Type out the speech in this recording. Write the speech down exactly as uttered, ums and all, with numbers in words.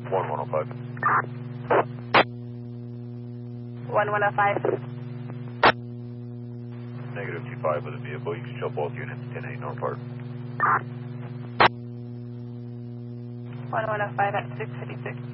one one oh five. one one oh five. Negative two five with a vehicle. You can show both units, ten eight North Park. one one oh five at six fifty-six.